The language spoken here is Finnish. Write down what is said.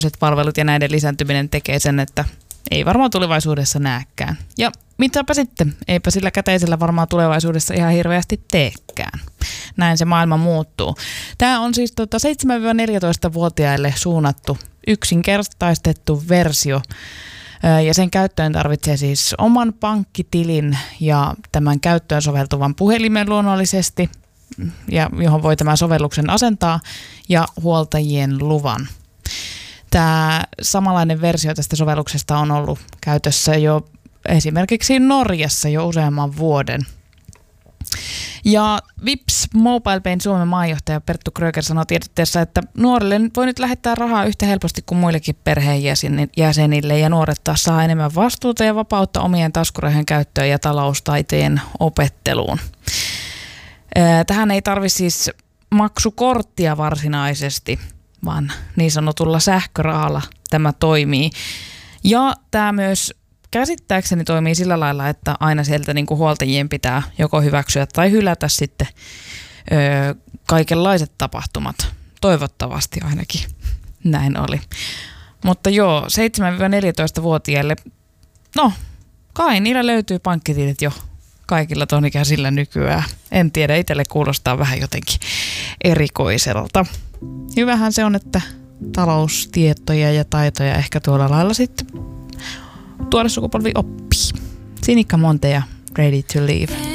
palvelut ja näiden lisääntyminen tekee sen, että ei varmaan tulevaisuudessa näekään. Ja mitäpä sitten, eipä sillä käteisellä varmaan tulevaisuudessa ihan hirveästi teekään. Näin se maailma muuttuu. Tämä on siis 7-14-vuotiaille suunnattu yksinkertaistettu versio. Ja sen käyttöön tarvitsee siis oman pankkitilin ja tämän käyttöön soveltuvan puhelimen luonnollisesti, ja johon voi tämän sovelluksen asentaa, ja huoltajien luvan. Tämä samanlainen versio tästä sovelluksesta on ollut käytössä jo esimerkiksi Norjassa jo useamman vuoden. Ja Vipps MobilePayn Suomen maanjohtaja Perttu Kröger sanoi tiedotteessa, että nuorille voi nyt lähettää rahaa yhtä helposti kuin muillekin perheenjäsenille, ja nuoret taas saa enemmän vastuuta ja vapautta omien taskurahojen käyttöön ja taloustaitojen opetteluun. Tähän ei tarvitse siis maksukorttia varsinaisesti, vaan niin sanotulla sähkörahalla tämä toimii. Ja tämä myös käsittääkseni toimii sillä lailla, että aina sieltä niin kuin huoltajien pitää joko hyväksyä tai hylätä sitten kaikenlaiset tapahtumat. Toivottavasti ainakin näin oli. Mutta joo, 7-14-vuotiaille, no kai niillä löytyy pankkitilit jo kaikilla ton ikäisillä nykyään. En tiedä, itselle kuulostaa vähän jotenkin erikoiselta. Hyvähän se on, että taloustietoja ja taitoja ehkä tuolla lailla sitten tuore sukupolvi oppii. Sinikka Monte ja Ready to Leave.